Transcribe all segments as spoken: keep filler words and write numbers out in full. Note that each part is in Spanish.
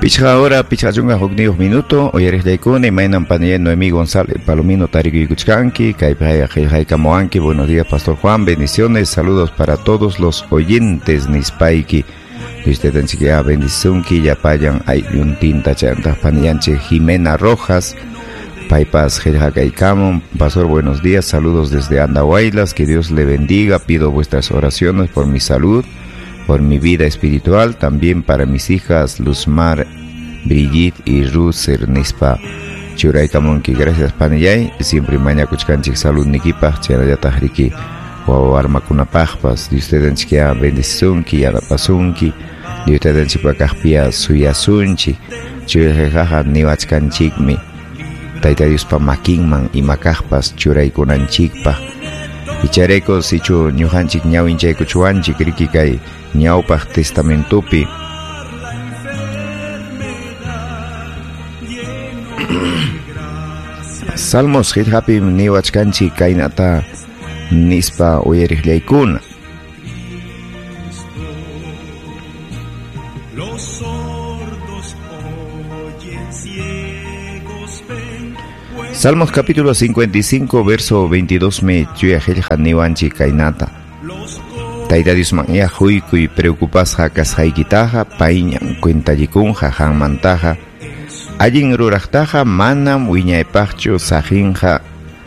Picha ahora, picha chunga hognios minuto, oyeres leikune, mainan panien Noemí González, Palomino Tarico y Cuchcanqui, Caipaya Jaica Moanqui, buenos días Pastor Juan, bendiciones, saludos para todos los oyentes Nispaiki. Usted en Chiquia bendicionki, Yapayan, Ayuntin, Tachantas, Panianche, Jimena Rojas, Paipas Jaicaicamon, Pastor, buenos días, saludos desde Andahuaylas, que Dios le bendiga, pido vuestras oraciones por mi salud, por mi vida espiritual, también para mis hijas Luzmar, Brigitte y Ruth Cernispa. Churay Kamonki, gracias Panayay, siempre mañana kuchkanchik salud nikipaj, charayatahriki, o armakunapajpas, de usted en chiquia bendicionki, arapasunki, de usted en chipakajpia suyasunchi, churajaja niwachkanchikmi, taita Dios pa makinman y makajpas, churay kunanchikpa. Y charecos y chu ñujanchik ñawinche kuchuanchik riki kay ñawpaj testamentupi Salmos hithapi niwachkanchik kaynata nispa uyariqllaykuna. Salmos capítulo cincuenta y cinco, verso veintidós me chuyajilja niwanchi kainata. Taita Dios manya huykuy preocupas hakas haikitaja, paiñan cuentayikunja hanmantaja. Allin rurajtaja manam wiñaypachu sajinja.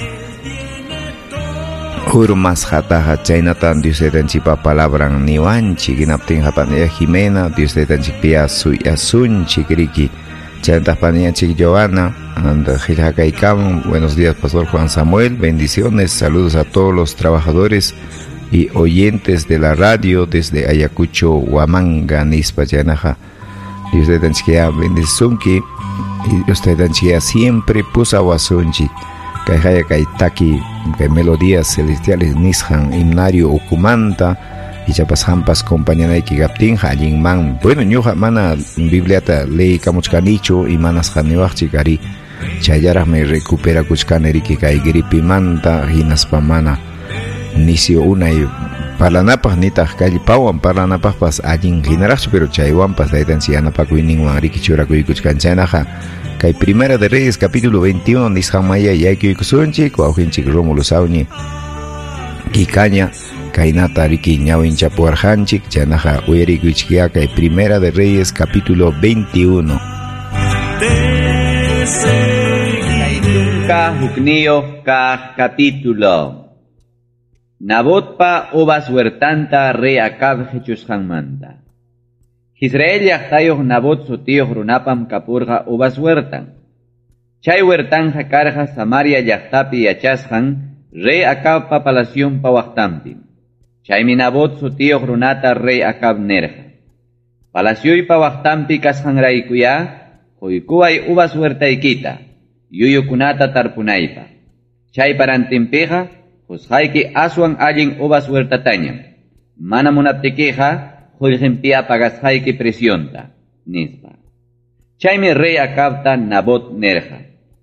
Hurmas jataja chaynatan Dios etanchipa palabran niwanchi ginaptinja panaya Jimena, Dios etanchipia suyasunchi kriki. Chantas Panianchik Giovanna, buenos días Pastor Juan Samuel, bendiciones, saludos a todos los trabajadores y oyentes de la radio desde Ayacucho, Huamanga, Nispa, Yanaja. Dios te danchia bendicionki y Dios te danchia siempre pusa wasunchi, Kaihaya Kaitaki, que melodías celestiales Nishan, himnario Ukumanta. Y chapas hampas compañera y gaptin halin man bueno ñuja mana bibliata ley kamuchkanicho y manas haniwachikari chayaraj me recupera kuchkaneri que kai gripi manta hinaspa mana nisio una y palanapaj nitaj kallipawan palanapaj pas allin hinaraj pero chaywan pas daitan sianapa kuinin wanriki chura kuy kuchkanchanaja kai Primera de Reyes capítulo veintiuno nishamaya yaki kusunchi kuajinchik Rómulo Sauni Kikaña Kainata Riki Ñawin Chapuarjanchik, Chanaja Uerikuchkia, Kai Primera de Reyes, capítulo veintiuno. Ka Huknio Ka capítulo. Nabotpa Obas Huertanta Re Acab Hechushanmanta. Israel Yachtayoh Nabot Sotiyoh Runapam Kapurja Obas Huertan. Chay Huertanja Karja Samaria Yachtapi Yachashan Re Acab Papalación Pawachtampim. Chaymi Nabot su tío Runata rey Acab nerja. Palacio y pawachtampi kashanraikuya, hoikuay uvas huertaikita, yuyukunata tarpunaipa. Chay parantimpeja, hushaiki aswan allin uvas huertatañam. Mana munaptikeja, huljimpia pagashaiki presionta, nispa. Chaymi rey Acabta Nabot nerja.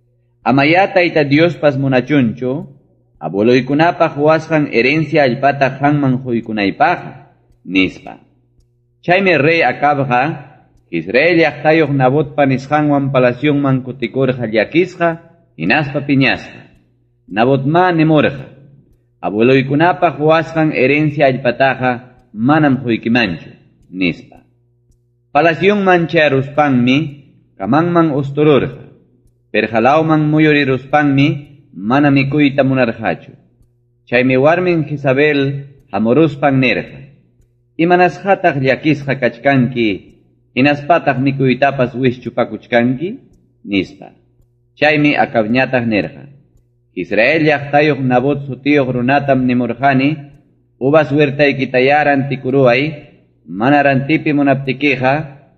Amayata ita Dios pas munachuncho, Aboloikunapa huashan herencia alpata hanman huikunaipaja, nispa. Chayme rey Acabja, Israel yachtayoh Nabot panishanwan palación man kutikorja yakisja, inaspa piñasja. Nabot ma nemorja. Aboloikunapa huashan herencia alpataja, manam huikimancho, nispa. Palación man charuspanmi, kamang man ustororja. Perjalao man muyoriruspanmi, mana mikuyta munarhachu. Chaymi warmin Jezabel hamoruspan nerja. Imanas hataq llakisqa kachkanki, inaspataq mikuytapas wishchupakuchkanki, nispa. Chaymi Acabñataq nerja. Israel llaqtayoq Nabot sutiyoq runatam nimurjani, uvas huertaykitayaran tikuruay, mana rantipi munaptikiqa,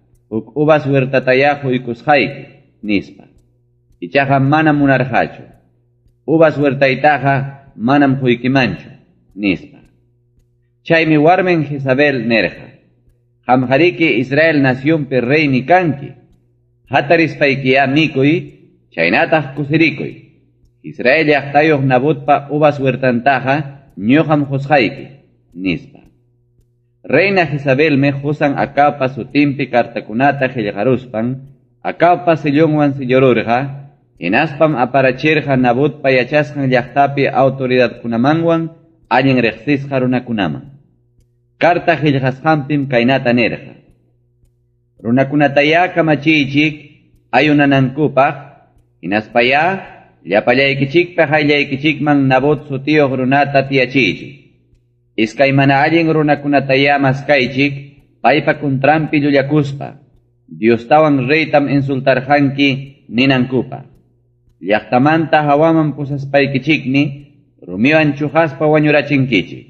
uk uvas huertatayajo ikusqayki, nispa. Ichaqa mana munarhachu. Uvas huertaitaja manam huikimancho, nispa. Chaymi warmen Jezabel nerja. Hamhariki Israel nación per rey nikanki. Hataris paikia mikuy, chaynatah kusirikuy. Israel yachtayoh Nabotpa uvas huertantaja, ñoham hoshaiki, nispa. Reina Jezabel me Josan Acapa sutimpi cartakunata Jelajaruspan, Acapa sillonwan sillorurja, Inaspam aparacherja Nabot payachasjan llaqtapi autoridad kunamanwan, allen rexisja runakunaman. Carta Jelajaskampim kainata nerja. Runakunataya kamachichik, ayunanankupaj, Inaspaya, llapallaykichikpa hayllaykichikman Nabot sutio runata tiachichik. Iskay mana allen runakunataya maskaychik, paypa kuntrampi llullakuspa, Diostawan reytam insultarjanki ninankupa. Llaqtamanta hawaman pusaspaykichikni, rumiwan chujaspa wañurachinkichik.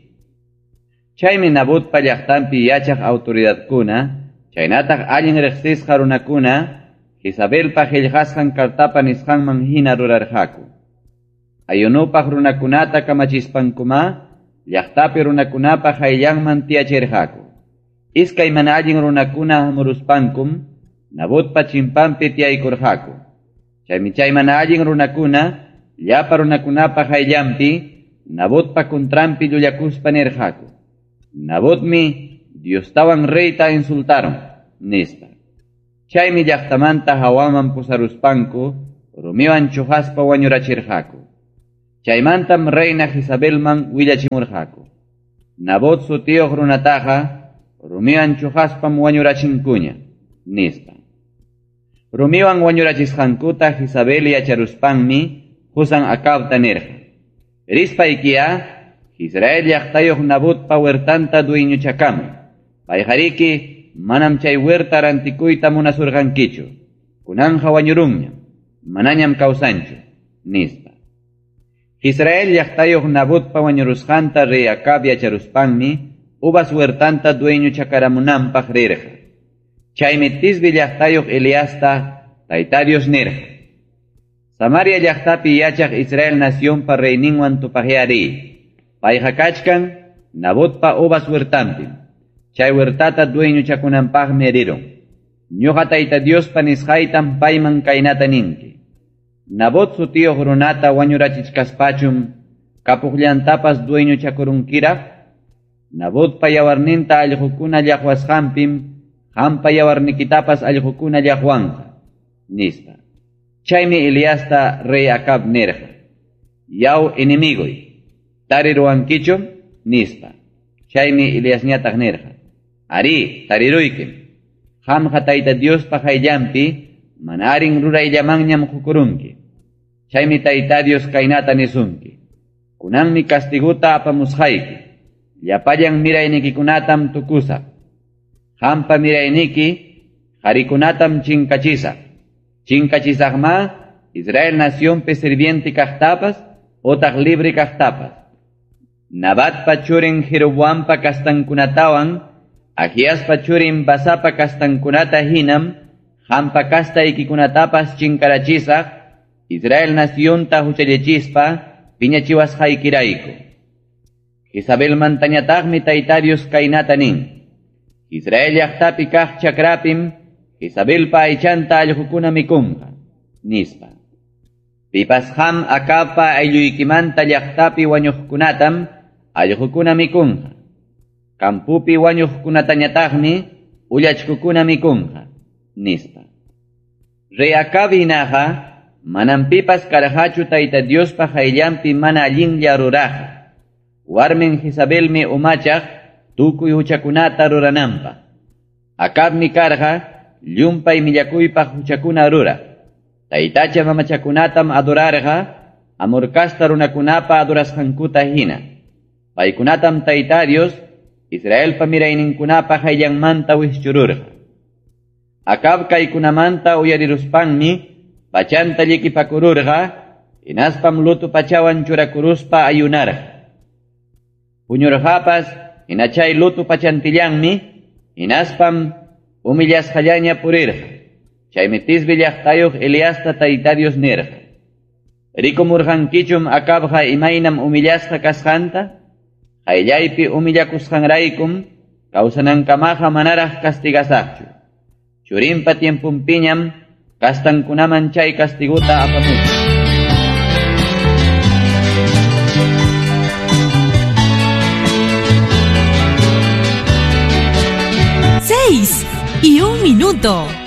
Chaymi Nabotpa llaqtampi yachaq autoridadkuna, chaynataq allen reqsisqa runakuna, Jezabelpa qillqasqan kartapa nisqanman hina rurarqaku. Ayunupaq runakunata kamachispankuma, llaqtapi runakunapa hayllanman tiyachirqaku. Iskay mana allen runakuna hamuruspankum, Nabotpa chimpampi tiyaykurqaku. Chaymi chay mana allen runakuna, llapa runakunapa hayllampi, Nabotpa kuntrampi llullakuspa nirqaku. Nabotmi Diostawan reyta insultaron, nispa. Chaymi llaqtamanta hawaman pusaruspanku, rumiwan chujaspa wañurachirqaku. Chaymantam reina Jezabelman willachimurqaku. Nabot sutiyuq runataqa, rumiwan chujaspam wañurachinkuña, nispa. Rumiwan wañurachisqankuta Jezabel yacharuspanmi, Josan Acabta nirqa. Rispaykiya, Israel llaqtayuq Nabotpa huertanta dueñuchakama. Payqariki, manam chay huerta rantikuyta munasurqankichu. Kunanja wañurunña, manañam kawsanchu, nispa. Israel llaqtayuq Nabotpa wañurusqanta rey Acab yacharuspanmi, uvas huertanta dueñuchakaramunanpaq rirqa. Chaymi Tisbi llaqtayuq Eliasta, Tayta Dios nirqa. Samaria llaqtapi yachaq Israel nacionpa reyninwan tupaqyari. Payqa kachkan, Nabotpa uvas huertampim. Chay huertata dueñuchakunanpaqmi riron. Ñuqa Tayta Diospa nisqaytam payman kaynata ninki. Nabot sutiyuq runata wañurachichkaspachum, kapuqllantapas dueñuchakurunkiraq. Nabotpa yawarninta allqukuna llaqwasqanpim, qampa yawarnikitapas allqukuna llaqwanqa, nispa. Chaymi Eliasta rey Acab nirqa. Yaw enemigoy, tariruwankichum, nispa. Chaymi Eliasñataq nirqa. Ari, tariruykim. Qamqa Tayta Diospa hayllampi, manarin rurayllamanñam hukurunki. Chaymi Tayta Dios kaynata nisunki. Kunanmi castiguta apamusqayki. Llapallan miraynikikunatam tukusaq. Qampa mirayniki, qarikunatam chinkachisaq. Chinkachisaqma, Israel nacionpi sirvienti kaqtapas, otaq libre kaqtapas. Nabatpa churin Jeroboampa kastankunatawan, Ahiaspa churin Basapa kastankunata hinam, qampa kastaykikunatapas chinkarachisaq, Israel nacionta huchallechispa, piñachiwasqaykirayku. Jezabel mantañataqmi Tayta Dios kaynata nin. Israel llaqtapi kaq chakrapim, Jezabelpa aychanta allqukuna mikunqa, nispa. Pipas qam Acabpa aylluykimanta llaqtapi wañuqkunatam, allqukuna mikunqa. Kampupi wañuqkunatañataqmi, ullachkukuna mikunqa, nispa. Rey Acab hinaqa, manam pipas karqachu Tayta Diospa hayllampi mana allinlla ruraqa. Warmin Jezabelmi umachaq, tukuy huchakunata rurananpaq. Acabmi karqa, llumpay millakuypaq huchakuna rura. Taytacha mamachakunatam adorarqa, amurkasta runakunapa adorasqankuta hina. Paykunatam Tayta Dios, Israelpa mirayninkunapa hayllanmanta wischururqa. Acab kaykunamanta uyariruspanmi, pachanta llikipakururqa, inaspam lutu pachawan churakuruspa ayunarqa. Puñurqapas, inachay lutu pachantillanmi, inaspam umillasqallaña purirqa. Chaymi Tisbi llaqtayuq Eliasta Tayta Dios nirqa. Rikumurqankichum Acabqa imaynam umillasqa kasqanta, hayllaypi umillakusqanraykum, kawsanankamaqa manaraq castigasaqchu. Churinpa tiempumpiñam, kastankunaman chay castiguta apamuchu. seis y un minuto.